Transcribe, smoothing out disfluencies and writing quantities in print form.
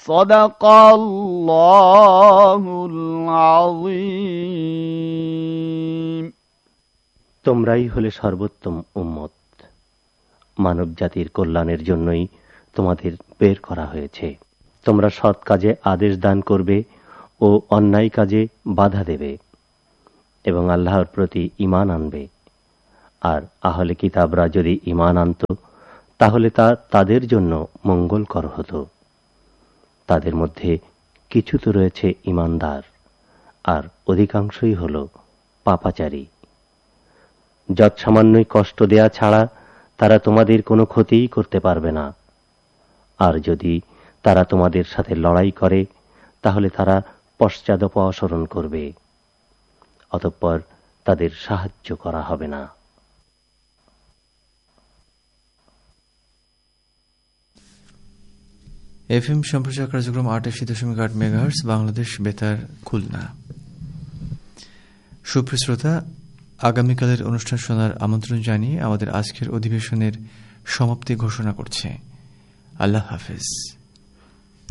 সাদাকাল্লাহুল আযীম। তোমরাই হলে সর্বোত্তম উম্মত। মানব জাতির কল্যাণের জন্যই তোমাদের বের করা হয়েছে। তোমরা সৎ কাজে আদেশ দান করবে ও অন্যায় কাজে বাধা দেবে এবং আল্লাহর প্রতি ঈমান আনবে। আর আহলে কিতাবরা যদি ঈমান আনত তাহলে তা তাদের জন্য মঙ্গলকর হতো। তাদের মধ্যে কিছু তো রয়েছে ঈমানদার, আর অধিকাংশই হল পাপাচারী। যৎসামান্যই কষ্ট দেয়া ছাড়া তারা তোমাদের কোনো ক্ষতিই করতে পারবে না। আর যদি তারা তোমাদের সাথে লড়াই করে তাহলে তারা পশ্চাদপসরণ করবে, অতঃপর তাদের সাহায্য করা হবে না। এফএম সম্প্রচার কার্যক্রম ৮৮.৮ মেগাহার্টজ, বাংলাদেশ বেতার, খুলনা। সুপ্রিয় শ্রোতা, আগামীকালের অনুষ্ঠান শোনার আমন্ত্রণ জানিয়ে আমাদের আজকের অধিবেশনের সমাপ্তি ঘোষণা করছে। আল্লাহ হাফেজ।